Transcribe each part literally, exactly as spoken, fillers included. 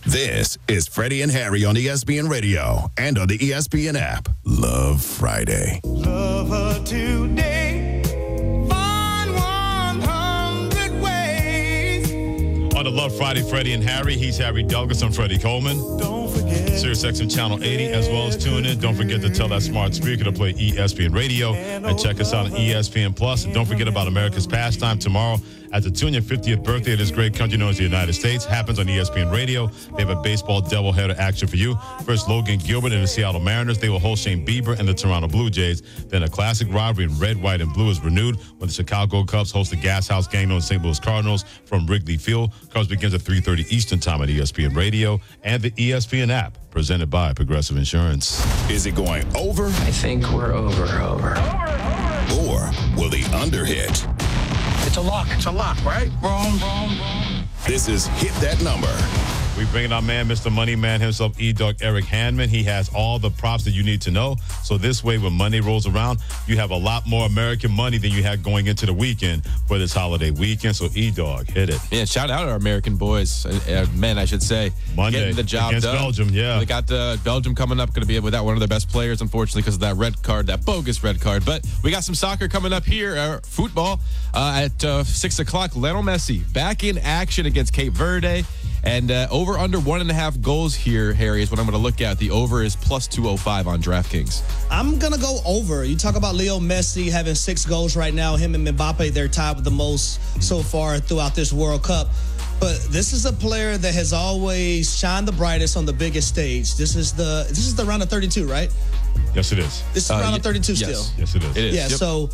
This is Freddie and Harry on E S P N Radio and on the E S P N app. Love Friday. Love her today. Find one hundred ways. On the Love Friday, Freddie and Harry. He's Harry Douglas. I'm Freddie Coleman. Don't forget. Sirius X M Channel eighty, as well as tune in. Don't forget to tell that smart speaker to play E S P N Radio and check us out on E S P N Plus. And don't forget about America's Pastime tomorrow at the two hundred fiftieth birthday of this great country known as the United States. Happens on E S P N Radio. They have a baseball doubleheader action for you. First, Logan Gilbert and the Seattle Mariners. They will host Shane Bieber and the Toronto Blue Jays. Then a classic rivalry in red, white, and blue is renewed when the Chicago Cubs host the Gas House gang known as Saint Louis Cardinals from Wrigley Field. Cubs begins at three thirty Eastern Time at E S P N Radio and the E S P N app. Presented by Progressive Insurance. Is it going over? I think we're over, over. Or will the under hit? It's a lock. It's a lock, right? Wrong, wrong, wrong. This is Hit That Number. We bring in our man, Mister Money Man himself, E-Dog Eric Handman. He has all the props that you need to know. So this way, when money rolls around, you have a lot more American money than you had going into the weekend for this holiday weekend. So E-Dog, hit it. Yeah, shout out to our American boys, uh, men, I should say. Monday getting the job against done. Belgium, yeah. They got uh, Belgium coming up, going to be without one of their best players, unfortunately, because of that red card, that bogus red card. But we got some soccer coming up here, uh, football, uh, at uh, six o'clock. Lionel Messi back in action against Cape Verde. And uh, over under one and a half goals here, Harry, is what I'm going to look at. The over is plus two oh five on DraftKings. I'm going to go over. You talk about Leo Messi having six goals right now. Him and Mbappe, they're tied with the most so far throughout this World Cup. But this is a player that has always shined the brightest on the biggest stage. This is the this is the round of thirty-two, right? Yes, it is. This is Uh, round y- of thirty-two yes. still. Yes, it is. It is. Yeah, Yep. so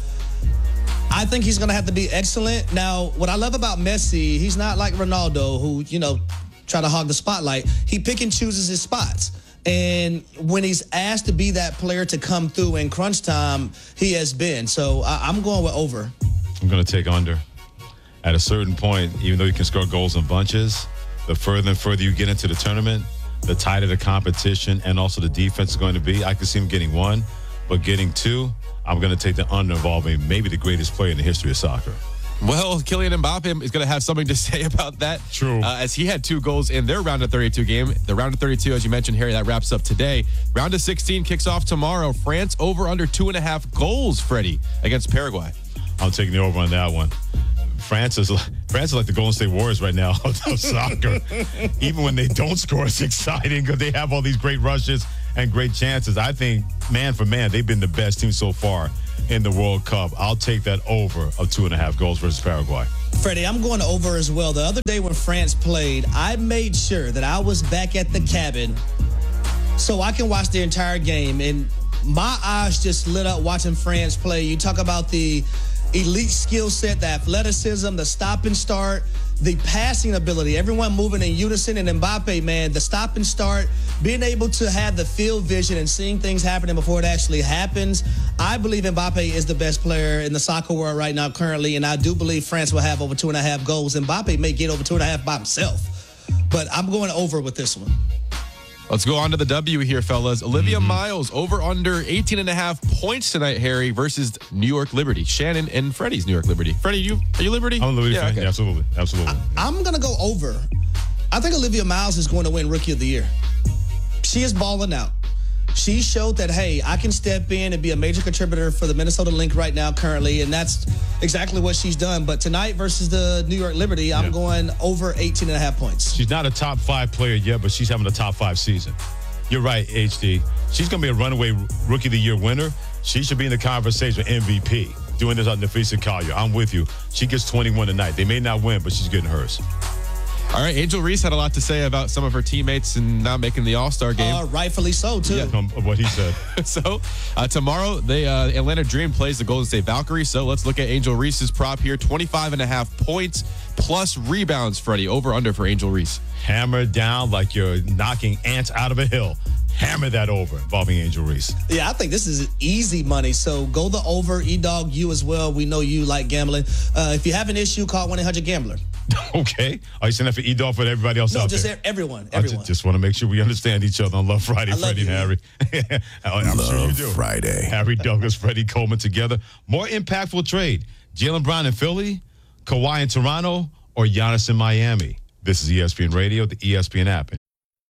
I think he's going to have to be excellent. Now, what I love about Messi, he's not like Ronaldo who, you know, try to hog the spotlight. He pick and chooses his spots. And when he's asked to be that player to come through in crunch time, he has been. So I, I'm going with over. I'm going to take under. At a certain point, even though you can score goals in bunches, the further and further you get into the tournament, the tighter the competition and also the defense is going to be. I could see him getting one, but getting two, I'm going to take the under involving maybe the greatest player in the history of soccer. Well, Kylian Mbappe is going to have something to say about that. True. Uh, as he had two goals in their round of thirty-two game. The round of thirty-two, as you mentioned, Harry, that wraps up today. Round of sixteen kicks off tomorrow. France over under two and a half goals, Freddie, against Paraguay. I'm taking the over on that one. France is, France is like the Golden State Warriors right now of soccer. Even when they don't score, it's exciting because they have all these great rushes and great chances. I think, man for man, they've been the best team so far in the World Cup. I'll take that over of two and a half goals versus Paraguay. Freddie, I'm going over as well. The other day when France played, I made sure that I was back at the cabin so I can watch the entire game. And my eyes just lit up watching France play. You talk about the elite skill set, the athleticism, the stop and start, the passing ability, everyone moving in unison. And Mbappe, man, the stop and start, being able to have the field vision and seeing things happening before it actually happens. I believe Mbappe is the best player in the soccer world right now currently, and I do believe France will have over two and a half goals. Mbappe may get over two and a half by himself, but I'm going over with this one. Let's go on to the W here, fellas. Olivia Mm-hmm. Miles over under eighteen and a half points tonight, Harry, versus New York Liberty. Shannon and Freddie's New York Liberty. Freddie, you are you Liberty? I'm a Liberty yeah, fan. okay. Yeah, absolutely. Absolutely. I'm going to go over. I think Olivia Miles is going to win Rookie of the Year. She is balling out. She showed that, hey, I can step in and be a major contributor for the Minnesota Lynx right now currently, and that's exactly what she's done. But tonight versus the New York Liberty, I'm Yeah. going over eighteen and a half points. She's not a top five player yet, but she's having a top five season. You're right, H D. She's going to be a runaway Rookie of the Year winner. She should be in the conversation with M V P. Doing this on Nafisa Collier. I'm with you. She gets twenty-one tonight. They may not win, but she's getting hers. All right, Angel Reese had a lot to say about some of her teammates and not making the All-Star game. Uh, rightfully so, too. Yeah. From what he said. So uh, tomorrow, the uh, Atlanta Dream plays the Golden State Valkyrie. So let's look at Angel Reese's prop here. twenty-five and a half points plus rebounds, Freddie. Over under for Angel Reese. Hammer down like you're knocking ants out of a hill. Hammer that over involving Angel Reese. Yeah, I think this is easy money. So go the over. E-Dog, you as well. We know you like gambling. Uh, if you have an issue, call one eight hundred gambler. Okay. Are you saying that for E-Dog for everybody else No, out just there? e- everyone. I Everyone. just, just want to make sure we understand each other on Love Friday, I love Freddie you, and Harry. I'm Love sure you do. Friday. Harry Douglas, Freddie Coleman together. More impactful trade. Jaylen Brown in Philly, Kawhi in Toronto, or Giannis in Miami. This is E S P N Radio, the E S P N app.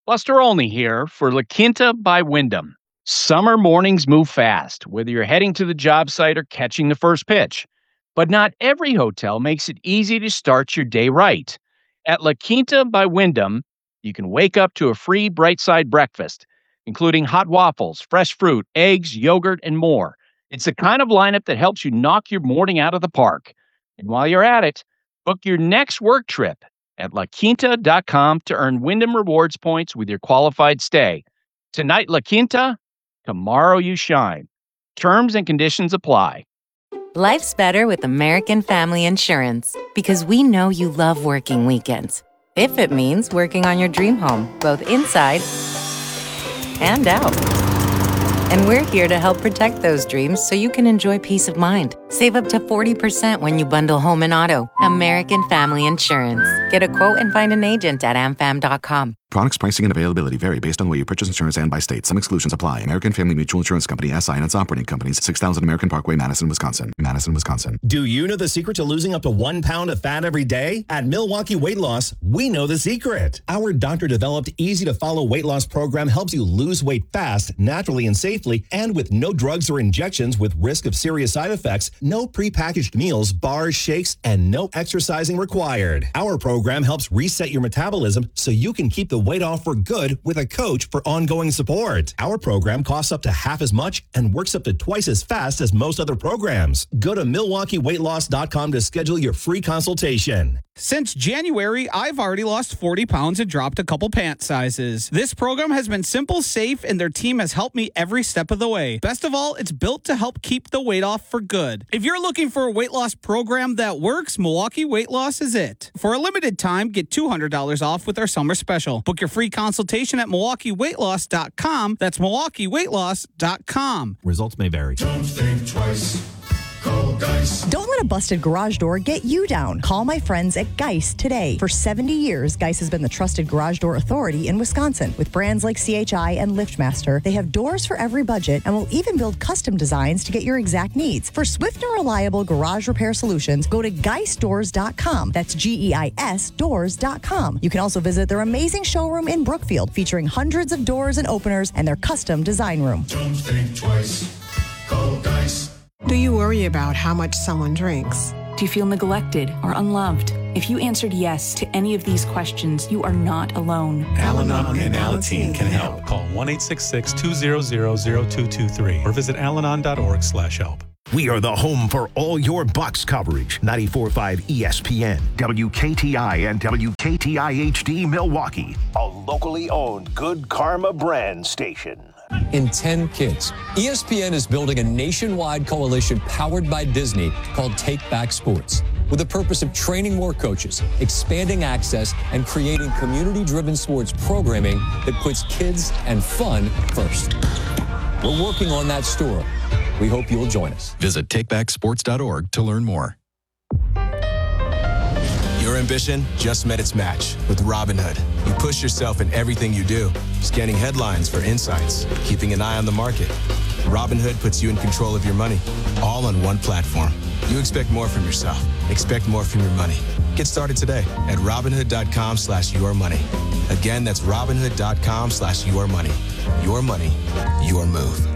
Buster Olney here for La Quinta by Wyndham. Summer mornings move fast, whether you're heading to the job site or catching the first pitch. But not every hotel makes it easy to start your day right. At La Quinta by Wyndham, you can wake up to a free Bright Side breakfast, including hot waffles, fresh fruit, eggs, yogurt, and more. It's the kind of lineup that helps you knock your morning out of the park. And while you're at it, book your next work trip at la quinta dot com to earn Wyndham Rewards points with your qualified stay. Tonight, La Quinta, tomorrow you shine. Terms and conditions apply. Life's better with American Family Insurance because we know you love working weekends. If it means working on your dream home, both inside and out. And we're here to help protect those dreams so you can enjoy peace of mind. Save up to forty percent when you bundle home and auto. American Family Insurance. Get a quote and find an agent at a m fam dot com. Products, pricing, and availability vary based on where you purchase insurance and by state. Some exclusions apply. American Family Mutual Insurance Company, S I and its operating companies, six thousand American Parkway, Madison, Wisconsin. Madison, Wisconsin. Do you know the secret to losing up to one pound of fat every day? At Milwaukee Weight Loss, we know the secret. Our doctor-developed, easy-to-follow weight loss program helps you lose weight fast, naturally, and safely, and with no drugs or injections with risk of serious side effects, no prepackaged meals, bars, shakes, and no exercising required. Our program helps reset your metabolism so you can keep the weight off for good with a coach for ongoing support. Our program costs up to half as much and works up to twice as fast as most other programs. Go to milwaukee weight loss dot com to schedule your free consultation. Since January, I've already lost forty pounds and dropped a couple pant sizes. This program has been simple, safe, and their team has helped me every step of the way. Best of all, it's built to help keep the weight off for good. If you're looking for a weight loss program that works, Milwaukee Weight Loss is it. For a limited time, get two hundred dollars off with our summer special. Book your free consultation at milwaukee weight loss dot com. That's milwaukee weight loss dot com. Results may vary. Don't think twice. Call Geist. Don't let a busted garage door get you down. Call my friends at Geist today. For seventy years, Geist has been the trusted garage door authority in Wisconsin. With brands like C H I and LiftMaster, they have doors for every budget and will even build custom designs to get your exact needs. For swift and reliable garage repair solutions, go to geist doors dot com. That's G E I S doors dot com. You can also visit their amazing showroom in Brookfield, featuring hundreds of doors and openers and their custom design room. Don't think twice. Call Geist. Do you worry about how much someone drinks? Do you feel neglected or unloved? If you answered yes to any of these questions, you are not alone. Al-Anon and Alateen can help. Call one eight six six, two zero zero, zero two two three or visit al anon dot org slash help. We are the home for all your Bucks coverage. ninety-four point five E S P N, W K T I, and W K T I H D Milwaukee. A locally owned Good Karma brand station. In ten kids. E S P N is building a nationwide coalition powered by Disney called Take Back Sports, with the purpose of training more coaches, expanding access, and creating community-driven sports programming that puts kids and fun first. We're working on that story. We hope you'll join us. Visit take back sports dot org to learn more. Your ambition just met its match with Robinhood. You push yourself in everything you do, scanning headlines for insights, keeping an eye on the market. Robinhood puts you in control of your money, all on one platform. You expect more from yourself. Expect more from your money. Get started today at robinhood dot com slash your money. Again, that's robinhood dot com slash your money. Your money, your move.